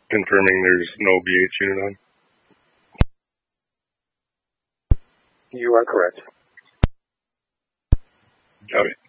confirming there's no BH unit on? You are correct. Got it.